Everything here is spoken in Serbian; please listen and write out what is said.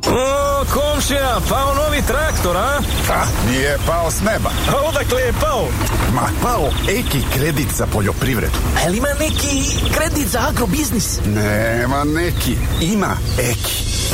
O, komšija, pao novi traktor, a? Nije pao s neba. A odakle je pao? Ma, pao Eki kredit za poljoprivredu. A li ima neki kredit za agrobiznis? Nema neki, ima Eki.